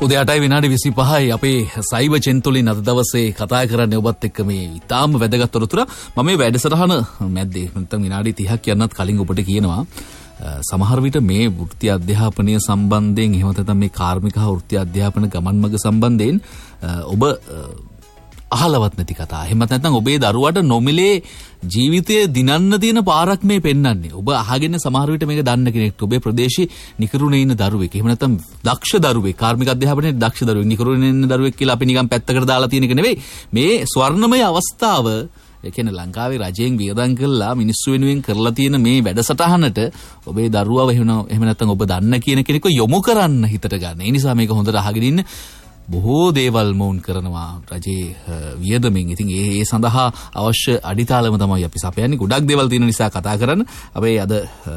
උදේ 8:25 අපේ සයිබර් චෙන්තුලින් අද දවසේ කතා කරන්නේ ඔබත් එක්ක මේ ඉතාම වැදගත් තොරතුර. මම මේ වැඩසටහන මැද්දේ නැත්නම් විනාඩි 30ක් යන්නත් කලින් ඔබට කියනවා සමහර විට මේ වෘත්ති අධ්‍යාපනය සම්බන්ධයෙන් එහෙම නැත්නම් මේ කාර්මික හා වෘත්ති අධ්‍යාපන ගමන් මඟ සම්බන්ධයෙන් ඔබ අහලවත් නැති කතා. එහෙම නැත්නම් ඔබේ දරුවාට නොමිලේ ජීවිතයේ දිනන්න තියෙන පාරක් මේ පෙන්වන්නේ. ඔබ අහගෙන සමහර විට මේක දන්න කෙනෙක් ඔබේ ප්‍රදේශයේ නිකරුණේ ඉන්න දරුවෙක්. එහෙම නැත්නම් දක්ෂ දරුවෙක්. කාර්මික අධ්‍යාපනයේ දක්ෂ දරුවෙක්. නිකරුණේ ඉන්න දරුවෙක් කියලා අපි නිකන් පැත්තකට දාලා තියෙන එක නෙවෙයි. මේ ස්වර්ණමය අවස්ථාව ඒ කියන්නේ ලංකාවේ රජයෙන් වියදම් කළා මිනිස්සු වෙනුවෙන් කරලා තියෙන මේ වැඩසටහනට ඔබේ දරුවව එහෙම නැත්නම් ඔබ දන්න කියන කෙනෙක්ව යොමු කරන්න හිතට ගන්න. ඒ නිසා මේක හොඳට අහගෙන ඉන්න. බොහෝ දේවල් මොවුන් කරනවා රජයේ වියදමින්. ඉතින් ඒ සඳහා අවශ්‍ය අඩිතාලම තමයි අපි සපයන්නේ. ගොඩක් දේවල් තියෙන නිසා කතා කරන්න. අපි අද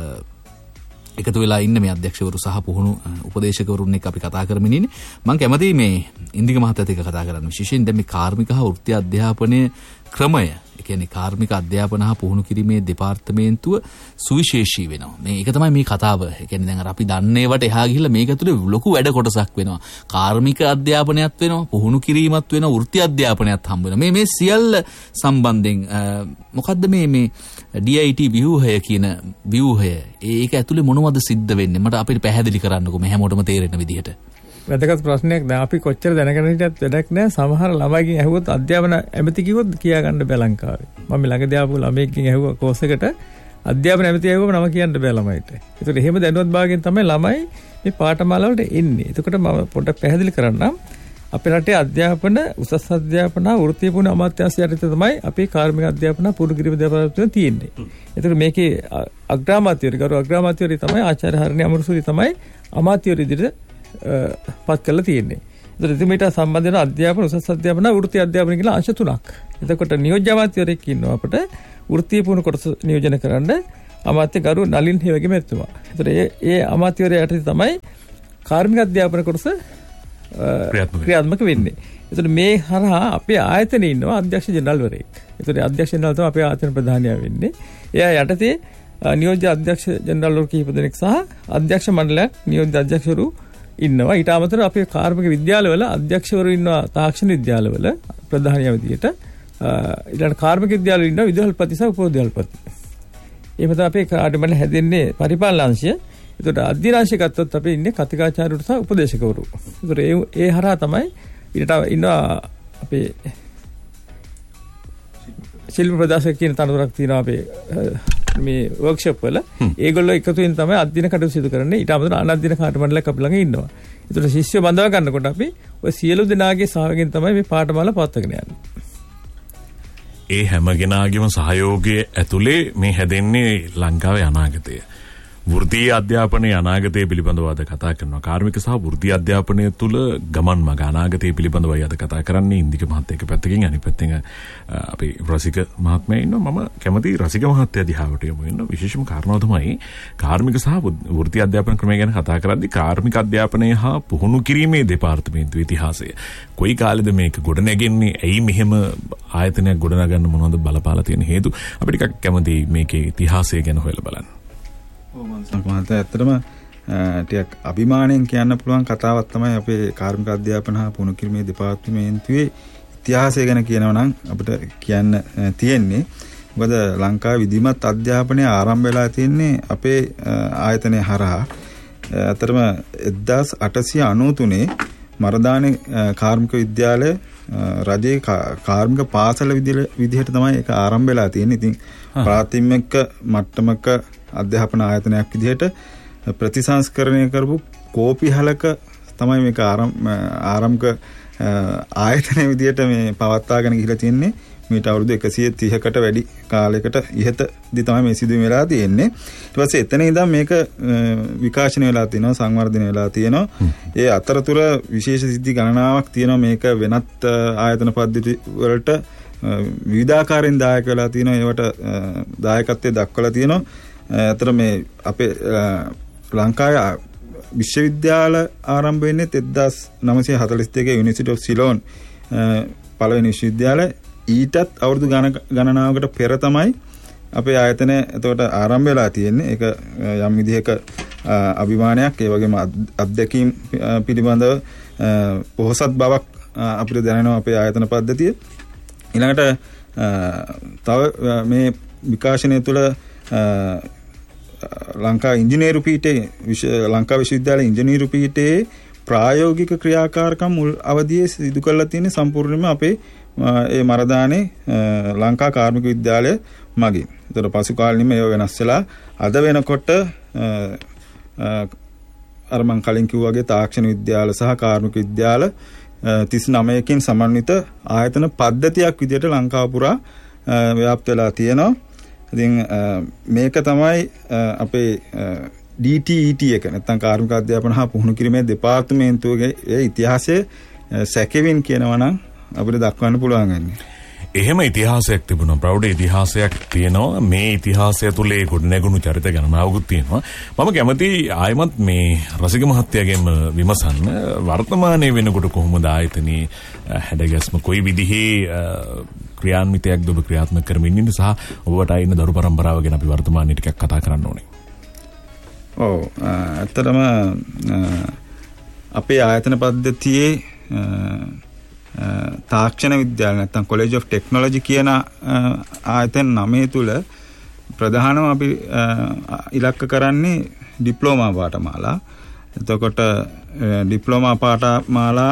එකතු වෙලා ඉන්න මේ අධ්‍යක්ෂකවරු සහ පුහුණු උපදේශකවරුන් එක්ක අපි කතා කරමින් ඉන්නේ. මම කැමතියි මේ ඉන්දික මහත්තයත් එක්ක කතා කරන්න. විශේෂයෙන් දැන් මේ කාර්මික හා වෘත්ති අධ්‍යාපනයේ ක්‍රමය, ඒ කියන්නේ කාර්මික අධ්‍යාපන හා පුහුණු කිරීමේ දෙපාර්තමේන්තුව සුවිශේෂී වෙනවා. මේක තමයි මේ කතාව. ඒ කියන්නේ දැන් අර අපි දන්නේවට එහා ගිහිල්ලා මේක ඇතුලේ ලොකු වැඩ කොටසක් වෙනවා. කාර්මික අධ්‍යාපනයත් වෙනවා, පුහුණු කිරීමත් වෙනවා, වෘත්ති අධ්‍යාපනයත් හම්බ වෙනවා. මේ සියල්ල සම්බන්ධයෙන් මොකද්ද මේ DIT ව්‍යුහය කියන ව්‍යුහය? ඒක ඇතුලේ මොනවද සිද්ධ වෙන්නේ? මට අපිට පැහැදිලි කරන්නකෝ මේ හැමෝටම තේරෙන විදිහට. වැදගත් ප්‍රශ්නයක්. දැන් අපි කොච්චර දැනගෙන හිටියත් වැඩක් නැහැ. සමහර ළමයිගෙන් ඇහුවොත් අධ්‍යාපන ඇමති කිව්වොත් කියා ගන්න බෑ ලංකාවේ. මම ළඟදී ආපු ළමයෙක්ගෙන් ඇහුවා කෝස් එකට අධ්‍යාපන ඇමති ඇහුවම නම කියන්න බෑ ළමයිට. ඒකට එහෙම දැනුවත් භාගයෙන් තමයි ළමයි මේ පාඨමාලා වලට එන්නේ. එතකොට මම පොඩ්ඩක් පැහැදිලි කරන්නම්. අපේ රටේ අධ්‍යාපන උසස් අධ්‍යාපන වෘත්තීය පුහුණු අමාත්‍යාංශය යටතේ තමයි අපේ කාර්මික අධ්‍යාපන පුහුණු කිරීම දෙපාර්තමේන්තුව තියෙන්නේ. ඒතකොට මේකේ අග්‍රාමාත්‍යවරු ගරු අග්‍රාමාත්‍යවරු තමයි ආචාර්ය හරණි අමරසූරි තමයි අමාත්‍යවරු විදිහට පත් කරලා තියෙන්නේ. ඒතර ඉතිමේට සම්බන්ධ වෙන අධ්‍යාපන උසස් අධ්‍යාපන වෘත්ති අධ්‍යාපන කියලා අංශ තුනක්. එතකොට නියෝජ්‍ය අමාත්‍යවරයෙක් ඉන්නවා අපිට වෘත්තීය පුහුණු කොටස නියෝජනය කරන්න අමාත්‍ය ගරු නලින් හේවගේ මැතිතුමා. ඒතර ඒ අමාත්‍යවරයා යටතේ තමයි කාර්මික අධ්‍යාපන කොටස ක්‍රියාත්මක වෙන්නේ. ඒතර මේ හරහා අපේ ආයතනයේ ඉන්නවා අධ්‍යක්ෂ ජෙනරල්වරයෙක්. ඒතර අධ්‍යක්ෂ ජෙනරල් තමයි අපේ ආයතන ප්‍රධානියා වෙන්නේ. එයා යටතේ නියෝජ්‍ය අධ්‍යක්ෂ ජෙනරල්වරු කිහිප දෙනෙක් සහ අධ්‍යක්ෂ මණ්ඩලයක් නියෝජ්‍ය අධ්‍යක්ෂවරු ඉන්නවා. ඊට අමතරව අපේ කාර්මික විද්‍යාලවල අධ්‍යක්ෂවරු ඉන්නවා තාක්ෂණ විද්‍යාලවල ප්‍රධානියා විදියට. ඊළඟ කාර්මික විද්‍යාලවල ඉන්නවා විදුහල්පති සහ උපවිද්‍යාලපති. එහෙම තමයි අපේ කාර්ය මණ්ඩල හැදෙන්නේ පරිපාලන අංශය. ඒකට අධ්‍යයන අංශය ගත්තොත් අපි ඉන්නේ කතිකාචාර්යවරු සහ උපදේශකවරු. ඒකට ඒ හරහා තමයි ඊට ඉන්නවා අපේ ශිල්ප ප්‍රදර්ශක කියන තනතුරක් තියෙනවා අපේ මේ වර්ක්ෂොප් වල. ඒගොල්ලෝ එකතු වෙන තමයි අධ්‍යයන කටයුතු සිදු කරන්නේ. ඊට අමතරව අනධ්‍යයන කාර්ය මණ්ඩලයක් අපි ළඟ ඉන්නවා. ඒතර ශිෂ්‍ය බඳවා ගන්නකොට අපි ඔය සියලු දෙනාගේ සහයෝගයෙන් තමයි මේ පාඨමාලා පවත්වාගෙන යන්නේ. ඒ හැම කෙනාගේම සහයෝගය ඇතුලේ මේ හැදෙන්නේ ලංකාවේ අනාගතය. වෘත්තීය අධ්‍යාපනයේ අනාගතය පිළිබඳව අද කතා කරනවා. කාර්මික සහ වෘත්තීය අධ්‍යාපනය තුළ ගමන් මඟ අනාගතය පිළිබඳවයි අද කතා කරන්නේ. ඉන්දික මහත්තයා එක පැත්තකින් අනිත් පැත්තෙන් අපි රසික මහත්මයා ඉන්නවා. මම කැමති රසික මහත්තයා දිහාවට යමු වෙන විශේෂම කාරණාව තමයි කාර්මික සහ වෘත්තීය අධ්‍යාපන ක්‍රමය ගැන කතා කරද්දී කාර්මික අධ්‍යාපනය හා පුහුණු කිරීමේ දෙපාර්තමේන්තුවේ ඉතිහාසය. කොයි කාලෙද මේක ගොඩනැගෙන්නේ? ඇයි මෙහෙම ආයතනයක් ගොඩනගන්න මොනවද බලපාලා තියෙන හේතු? අපි ටිකක් කැමති මේකේ ඉතිහාසය ගැන හොයලා බලන්න. මහත්තයා ඇත්තටම ටිකක් අභිමාණයෙන් කියන්න පුළුවන් කතාවක් තමයි අපේ කාර්මික අධ්‍යාපන හා පුහුණු කිරීමේ දෙපාර්තමේන්තුවේ ඉතිහාසය ගැන කියනවා නම් අපිට කියන්න තියෙන්නේ. මොකද ලංකාවේ විධිමත් අධ්‍යාපනය ආරම්භ වෙලා තියෙන්නේ අපේ ආයතනය හරහා. ඇත්තටම 1893 මරදානේ කාර්මික විද්‍යාලය රජයේ කාර්මික පාසල විදිහට තමයි ඒක ආරම්භ වෙලා තියෙන්නේ. ඉතින් ප්‍රාථමික මට්ටමක අධ්‍යාපන ආයතනයක් විදිහට ප්‍රතිසංස්කරණය කරපු කෝපිහලක තමයි මේක ආරම්භක ආයතනය විදිහට මේ පවත්වාගෙන ගිහිලා තියෙන්නේ. මීට අවුරුදු 130කට වැඩි කාලයකට ඉහතදී තමයි මේ සිදුවීම වෙලා තියෙන්නේ. ඊට පස්සේ එතන ඉඳන් මේක විකාශනය වෙලා තියෙනවා, සංවර්ධනය වෙලා තියෙනවා. ඒ අතරතුර විශේෂ සිද්ධි ගණනාවක් තියෙනවා. මේක වෙනත් ආයතන පද්ධති වලට විවිධාකාරයෙන් දායක වෙලා තියෙනවා. ඒවට දායකත්වයේ දක්වලා තියෙනවා. අතර මේ අපේ ලංකාවේ විශ්වවිද්‍යාල ආරම්භ වෙන්නේ 1942 යුනිවර්සිටි ඔෆ් සිලෝන් පළවෙනි විශ්වවිද්‍යාලය. ඊටත් අවුරුදු ගණනාවකට පෙර තමයි අපේ ආයතනය එතකොට ආරම්භ වෙලා තියෙන්නේ. ඒක යම් විදිහක අභිමානයක්, ඒ වගේම අත්දැකීම් පිළිබඳව පොහොසත් බවක් අපිට දැනෙනවා අපේ ආයතන පද්ධතිය. ඊළඟට තව මේ විකාශනය තුළ ලංකා ඉංජිනේරු පීඨයේ ලංකා විශ්වවිද්‍යාලයේ ඉංජිනේරු පීඨයේ ප්‍රායෝගික ක්‍රියාකාරකම් මුල් අවධියේ සිදු කරලා තියෙන සම්පූර්ණයෙන්ම අපේ ඒ මරදානේ ලංකා කාර්මික විද්‍යාලය මගින්. ඒතර පසු කාලෙින්ම ඒව වෙනස් වෙලා අද වෙනකොට අර මං කලින් කිව්වා වගේ තාක්ෂණ විද්‍යාල සහ කාර්මික විද්‍යාල 39කින් සමන්විත ආයතන පද්ධතියක් විදිහට ලංකාව පුරා ව්‍යාප්ත වෙලා තියෙනවා. ඉතින් මේක තමයි අපේ DTET එක නැත්නම් කාර්මික අධ්‍යාපන හා පුහුණු කිරීමේ දෙපාර්තමේන්තුවේ ඉතිහාසයේ සැකෙවින් කියනවා නම් අපිට දක්වන්න පුළුවන් වෙන්නේ. එහෙම ඉතිහාසයක් තිබුණා, ප්‍රෞಢ ඉතිහාසයක් තියෙනවා. මේ ඉතිහාසය තුළ ඒ ගොඩනැගුණු චරිත ගණනාවකුත් තියෙනවා. මම කැමති ආයමත් මේ රසික මහත්තයාගෙන් විමසන්න, වර්තමානයේ වෙනකොට කොහොමද ආයතනයේ හැඩගැස්ම, කොයි විදිහේ ක්‍රියාන්විතයක්ද ඔබ ක්‍රියාත්මක කරමින් ඉන්නේ, සහ ඔබට ආ ඉන්න දරු පරම්පරාව ගැන අපි වර්තමානයේ ටිකක් කතා කරන්න ඕනේ. ඔව්, ඇත්තටම අපේ ආයතන පද්ධතියේ තාක්ෂණ විද්‍යාල නැත්නම් කොලෙජ් ඔෆ් ටෙක්නොලොජි කියන ආයතන 9 තුල ප්‍රධානම අපි ඉලක්ක කරන්නේ ඩිප්ලෝමා පාඨමාලා. එතකොට ඩිප්ලෝමා පාඨමාලා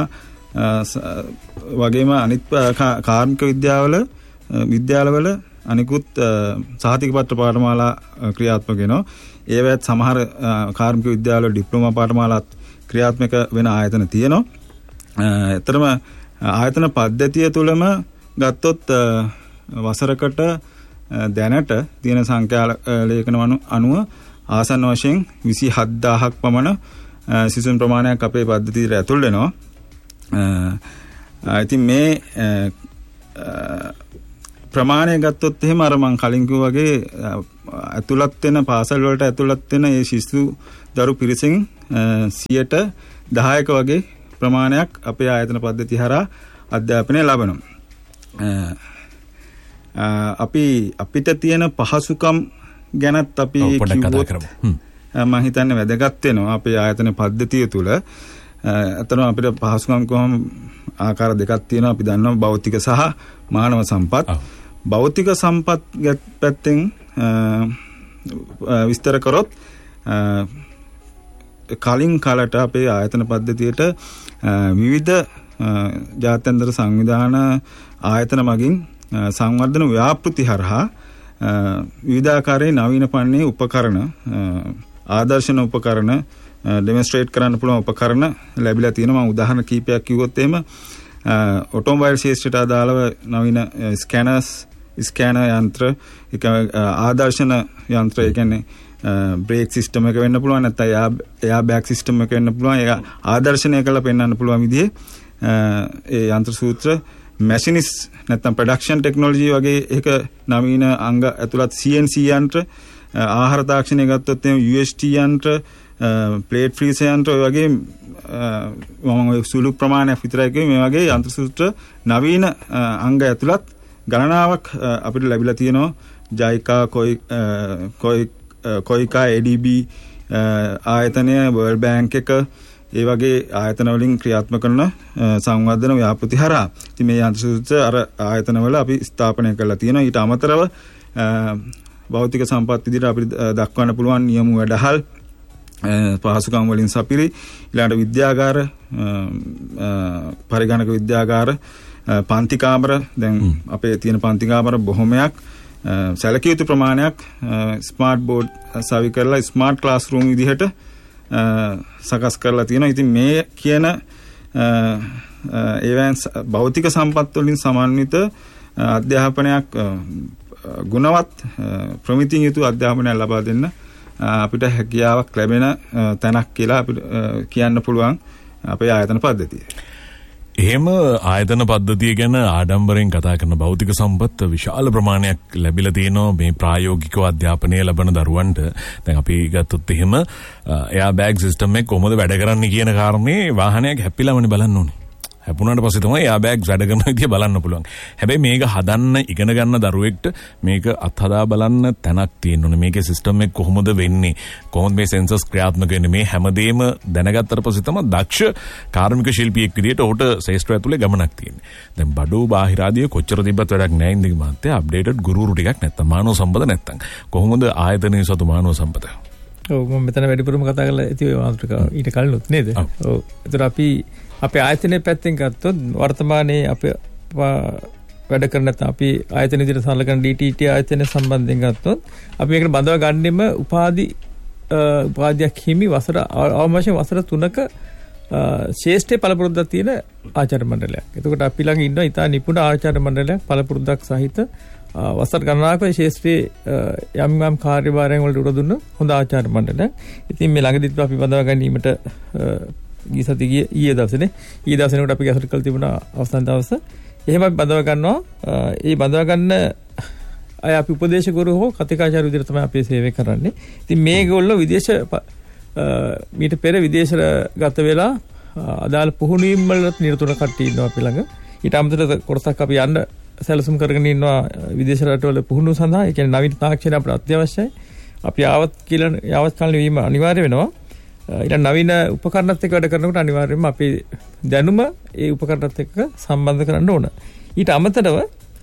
වගේම අනිත් කාර්මික විද්‍යාලවල අනිකුත් සහතික පත්‍ර පාඨමාලා ක්‍රියාත්මක වෙනවා. ඒවත් සමහර කාර්මික විද්‍යාලවල ඩිප්ලෝමා පාඨමාලාත් ක්‍රියාත්මක වෙන ආයතන තියෙනවා. ඇත්තටම ආයතන පද්ධතිය තුළම ගත්තොත් වසරකට දැනට තියෙන සංඛ්‍යා ලේඛන අනුව ආසන්න වශයෙන් 27000ක් පමණ සිසුන් ප්‍රමාණයක් අපේ පද්ධතියට ඇතුල් වෙනවා. ඉතින් මේ ප්‍රමාණය ගත්තොත් එහෙම අර මං කලින් කිව්වා වගේ ඇතුළත් වෙන පාසල් වලට ඇතුළත් වෙන මේ ශිශු දරු පිරිසෙන් 10% වගේ ප්‍රමාණයක් අපේ ආයතන පද්ධතිය හරහා අධ්‍යාපනය ලබනවා. අපිට තියෙන පහසුකම් ගැනත් අපි කිව්වොත් මම හිතන්නේ වැදගත් වෙනවා අපේ ආයතන පද්ධතිය තුළ. අතන අපිට පහසුකම් කොහොම ආකාර දෙකක් තියෙනවා. අපි දන්නවා භෞතික සහ මානව සම්පත්. භෞතික සම්පත් පැත්තෙන් විස්තර කරොත් කලින් කාලට අපේ ආයතන පද්ධතියට විවිධ ජාත්‍යන්තර සංවිධාන ආයතන මගින් සංවර්ධන ව්‍යාපෘති හරහා විවිධාකාරයේ නවීන පන්නේ උපකරණ, ආදර්ශන උපකරණ, ඩෙමොන්ස්ට්‍රේට් කරන්න පුළුවන් උපකරණ ලැබිලා තියෙනවා. මම උදාහරණ කීපයක් කිව්වොත් එහෙම ඔටෝමොබයිල් ශාස්ත්‍රයට අදාළව නවීන ස්කෑනර් යන්ත්‍ර, ආදර්ශන යන්ත්‍ර, ඒ කියන්නේ බ්‍රේක් සිස්ටම් එක වෙන්න පුළුවන්, නැත්නම් එයා බෑග් සිස්ටම් එක වෙන්න පුළුවන්. ඒක ආදර්ශනය කරලා පෙන්වන්න පුළුවන් විදිහේ ඒ යන්ත්‍ර සූත්‍ර, මැෂිනිස් නැත්නම් ප්‍රොඩක්ෂන් ටෙක්නොලොජි වගේ ඒක නවීන අංග ඇතුළත් CNC යන්ත්‍ර, ආහාර තාක්ෂණය ගත්තොත් එහෙනම් UHT යන්ත්‍ර, ප්ලේට් ෆ්‍රීසර් යන්ත්‍ර වගේ මම සුළු ප්‍රමාණයක් විතරයි කිව්වේ. මේ වගේ යන්ත්‍ර සූත්‍ර නවීන අංග ඇතුළත් ගණනාවක් අපිට ලැබිලා තියෙනවා. ජයිකා, කොයිකා, ADB ආයතනය, වර්ල්ඩ් බැංක් එක, ඒ වගේ ආයතන වලින් ක්‍රියාත්මක කරන සංවර්ධන ව්‍යාපෘති හරහා. ඉතින් මේ යන්ත්‍ර සූත්‍ර අර ආයතන වල අපි ස්ථාපනය කරලා තියෙනවා. ඊට අමතරව භෞතික සම්පත් විදිහට අපිට දක්වන්න පුළුවන් නියම වැඩහල්, පහසුකම් වලින් සපිරි ඊළඟට විද්‍යාගාර, පරිගණක විද්‍යාගාර, පන්ති කාමර, දැන් අපේ තියෙන පන්ති කාමර බොහොමයක්, සැලකිය යුතු ප්‍රමාණයක් ස්මාර්ට් බෝඩ් සවි කරලා ස්මාර්ට් ක්ලාස් රූම් විදිහට සකස් කරලා තියෙනවා. ඉතින් මේ කියන ඒවෙන් භෞතික සම්පත් වලින් සමන්විත අධ්‍යාපනයක්, ගුණවත් ප්‍රමිතිය යුතු අධ්‍යාපනයක් ලබා දෙන්න අපිට හැකියාවක් ලැබෙන තැනක් කියලා අපිට කියන්න පුළුවන් අපේ ආයතන පද්ධතිය. එහෙම ආයතන පද්ධතිය ගැන ආඩම්බරෙන් කතා කරන භෞතික සම්පත් විශාල ප්‍රමාණයක් ලැබිලා තියෙනවා මේ ප්‍රායෝගිකව අධ්‍යාපනය ලබන දරුවන්ට. දැන් අපි ගත්තොත් එහෙම එයා බෑග් සිස්ටම් එක කොහොමද වැඩ කරන්නේ කියන කාරණේ වාහනයක් හැප්පිලාමනේ බලන්න ඕනේ. හැපුණාට පස්සේ තමයි එයා බෑග්ස් වැඩ කරන විදිය බලන්න පුළුවන්. හැබැයි මේක හදන්න ඉගෙන ගන්න දරුවෙක්ට මේක අත්හදා බලන්න තැනක් තියෙන්න ඕනේ. මේකේ සිස්ටම් එක කොහොමද වෙන්නේ? කොහොමද මේ සෙන්සර්ස් ක්‍රියාත්මක වෙන්නේ? මේ හැමදේම දැනගත්තට පස්සේ තමයි දක්ෂ කාර්මික ශිල්පියෙක් විදියට ඔහුට ශේෂ්ත්‍රය ඇතුලේ ගමනක් තියෙන්නේ. දැන් බඩු බාහිර ආදී කොච්චර තිබ්බත් වැඩක් නැහැ ඉන්දික මහත්තයා. අප්ඩේටඩ් ගුරුවරු ටිකක් නැත්තම් මානව සම්පත නැත්තම් කොහොමද ආයතනයේ සතු මානව සම්පත? ඔව් මම මෙතන වැඩිපුරම කතා කරලා ඉතින් ඔය මාතෘකාව ඊට කලිනුත් නේද? ඔව්. ඒතර අපි අපේ ආයතනයේ පැත්තෙන් ගත්තොත් වර්තමානයේ අපේ වැඩ කරන නැත්නම් අපි ආයතන විදිහට සලකන DTT ආයතන සම්බන්ධයෙන් ගත්තොත් අපි මේකට බඳවා ගන්නෙම උපාධියක් හිමි වසර අවශ්‍ය වසර 3ක ශ්‍රේෂ්ඨ පළපුරුද්දක් තියෙන ආචාර්ය මණ්ඩලයක්. එතකොට අපි ළඟ ඉන්නවා ඉතා නිපුණ ආචාර්ය මණ්ඩලයක් පළපුරුද්දක් සහිත වසර ගණනාවක ශාස්ත්‍රීය යම් කාර්යභාරයන් වලට උර දුන්න හොඳ ආචාර්ය මණ්ඩලයක්. ඉතින් මේ ළඟදිත් අපි බඳවා ගැනීමට ඊයේ දවසේ කොට අපි ගැසට් කළ තිබුණා අවසන් දවස. එහෙම අපි බඳවා ගන්නවා. ඒ බඳවා ගන්න අය අපි උපදේශකවරු හෝ කතිකාචාර්ය විදිහට තමයි අපි සේවය කරන්නේ. ඉතින් මේගොල්ලෝ මීට පෙර විදේශ ගත වෙලා අදාළ පුහුණුවීම් වලට නිරතුරු කට්ටිය ඉන්නවා අපි ළඟ. ඊට අමතරව කොටසක් අපි යන්න සැලසුම් කරගෙන ඉන්නවා විදේශ රටවල පුහුණුව සඳහා. ඒ කියන්නේ නවීන තාක්ෂණය අපට අත්‍යවශ්‍යයි. අපි යාවත් කාලේ වීම අනිවාර්ය වෙනවා. ඊට නවීන උපකරණත් එක්ක වැඩ කරනකොට අනිවාර්යයෙන්ම අපි දැනුම ඒ උපකරණත් එක්ක සම්බන්ධ කරන්න ඕන. ඊට අමතරව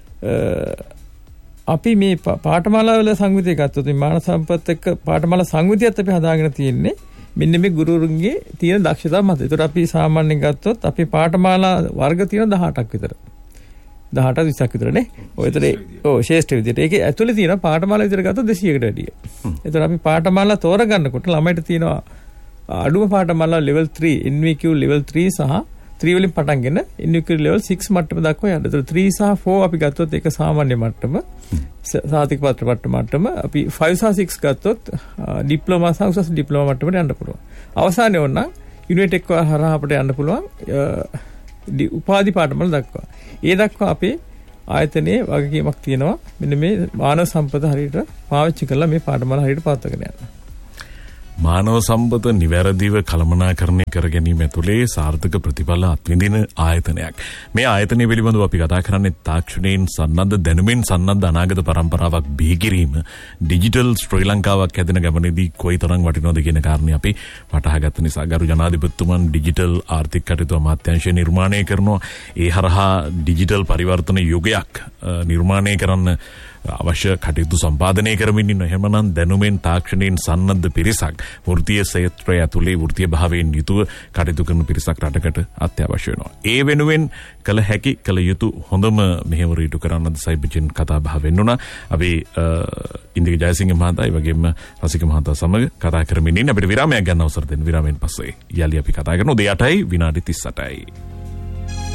අපි මේ පාඨමාලාවල සංවිධය ගත්තොත් මේ මානව සම්පත් එක්ක පාඨමාලා සංවිධයත් අපි හදාගෙන තියෙන්නේ මෙන්න මේ ගුරුවරුන්ගේ තියෙන දක්ෂතා මත. ඒතකොට අපි සාමාන්‍යයෙන් ගත්තොත් අපි පාඨමාලා වර්ග තියෙන 18ක් විතර. 18 20ක් විතර නේ. ඔය විතර ශ්‍රේෂ්ඨ විදියට. ඒකේ ඇතුලේ තියෙන පාඨමාලා විතර ගත්තොත් 200කට වැඩිය. ඒතකොට අපි පාඨමාලා තෝරගන්නකොට ළමයිට තියෙනවා අඩුම පාඨමාලා level 3 NVQ level 3 සහ 3 වලින් පටන්ගෙන NVQ level 6 මට්ටම දක්වා යන්න. ඒතකොට 3 සහ 4 අපි ගත්තොත් ඒක සාමාන්‍ය මට්ටම. සාතික පත්‍ර මට්ටම අපි 5 සහ 6 ගත්තොත් ඩිප්ලෝමා සහ උසස් ඩිප්ලෝමා මට්ටමට යන්න පුළුවන්. අවසානයේ වුණා යුනිටෙක් හරහා අපිට යන්න පුළුවන් උපාධි පාඨමාල දක්වා. ඒ දක්වා අපේ ආයතනයේ වගකීමක් තියෙනවා මෙන්න මේ මානව සම්පත හරියට පාවිච්චි කරලා මේ පාඨමාල හරියට පවත්වාගෙන යන්න. මානව සම්පත නිවැරදිව කළමනාකරණය කර ගැනීම ඇතුලේ සාර්ථක ප්‍රතිඵල අත්විඳින ආයතනයක්. මේ ආයතනය පිළිබඳව අපි කතා කරන්නේ තාක්ෂණයෙන් සන්නද්ධ දැනුමින් සන්නද්ධ අනාගත පරම්පරාවක් බිහි කිරීම ඩිජිටල් ශ්‍රී ලංකාවක් හැදෙන ගමනේදී කොයිතරම් වටිනවද කියන කාරණේ අපි වටහා ගත්ත නිසා ගරු ජනාධිපතිතුමන් ඩිජිටල් ආර්ථික කටයුතු අමාත්‍යාංශය නිර්මාණය කරනවා. ඒ හරහා ඩිජිටල් පරිවර්තන යුගයක් නිර්මාණය කරන්න අවශ්‍ය කටයුතු සම්පාදනය කරමින් ඉන්න. එහෙමනම් දැනුමෙන් තාක්ෂණයෙන් සන්නද්ධ පිරිසක් වෘත්තීය ක්ෂේත්‍රය ඇතුලේ වෘත්තීය භාවයෙන් යුතුව කටයුතු කරන පිරිසක් රටකට අත්‍යවශ්‍ය වෙනවා. ඒ වෙනුවෙන් කළ හැකි කළ යුතු හොඳම මෙහෙවර ඉටු කරන්නද සයිබර්ජෙන් කතා බහ වෙන්නුණා. අපි ඉන්දික ජයසිංහ මහතා ඒ වගේම රසික මහතා සමග කතා කරමින් ඉන්න. අපිට විරාමයක් ගන්න අවසර දෙන්න. විරාමයෙන් පස්සේ යලි අපි කතා කරනවා. 8යි විනාඩි 38යි.